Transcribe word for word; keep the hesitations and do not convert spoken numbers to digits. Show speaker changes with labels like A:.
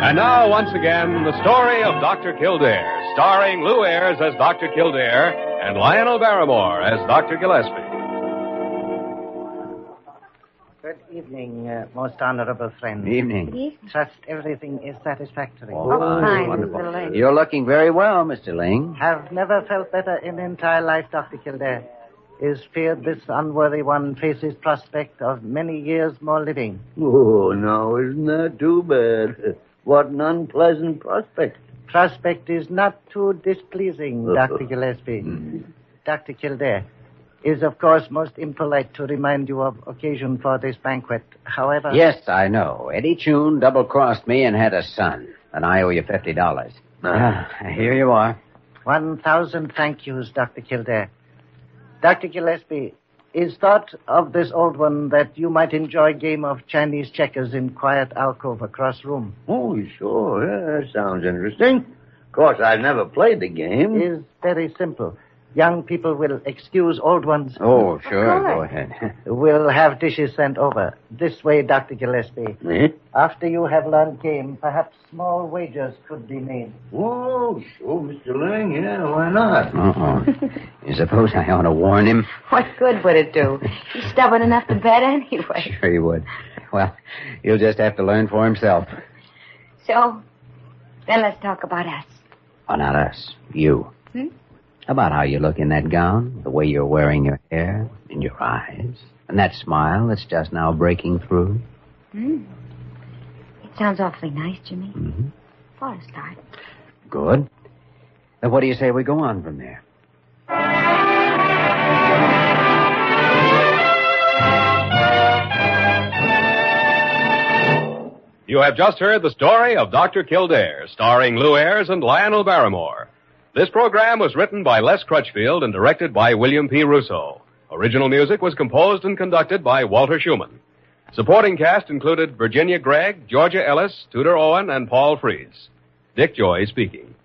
A: And now, once again, the story of Doctor Kildare, starring Lou Ayres as Doctor Kildare and Lionel Barrymore as Doctor Gillespie.
B: Good evening, uh, most honorable friend.
C: Evening.
B: Trust everything is satisfactory.
C: Oh, oh fine, wonderful. Mister You're looking very well, Mister Ling.
B: Have never felt better in entire life, Doctor Kildare. Is feared this unworthy one faces prospect of many years more living.
D: Oh, no, isn't that too bad? What an unpleasant prospect.
B: Prospect is not too displeasing, Doctor Gillespie. Mm-hmm. Doctor Kildare, is of course most impolite to remind you of occasion for this banquet. However...
C: Yes, I know. Eddie Chun double-crossed me and had a son. And I owe you fifty dollars. Ah, here you are.
B: One thousand thank yous, Doctor Kildare. Doctor Gillespie, is thought of this old one that you might enjoy a game of Chinese checkers in quiet alcove across room?
D: Oh, sure. Yeah, that sounds interesting. Of course, I've never played the game.
B: It is very simple. Young people will excuse old ones.
C: Oh, sure. Go ahead.
B: We'll have dishes sent over. This way, Doctor Gillespie.
D: Eh?
B: After you have learned game, perhaps small wagers could be made.
D: Oh, sure, Mister Ling. Yeah, why not?
C: Uh-oh. You suppose I ought to warn him?
E: What good would it do? He's stubborn enough to bet anyway.
C: Sure he would. Well, he'll just have to learn for himself.
E: So, then let's talk about us.
C: Oh, not us. You.
E: Hmm?
C: About how you look in that gown, the way you're wearing your hair, and your eyes, and that smile that's just now breaking through.
E: Hmm. It sounds awfully nice, Jimmy.
C: Mm-hmm.
E: For a start.
C: Good. Then what do you say we go on from there?
A: You have just heard the story of Doctor Kildare, starring Lou Ayres and Lionel Barrymore. This program was written by Les Crutchfield and directed by William P. Russo. Original music was composed and conducted by Walter Schumann. Supporting cast included Virginia Gregg, Georgia Ellis, Tudor Owen, and Paul Frees. Dick Joy speaking.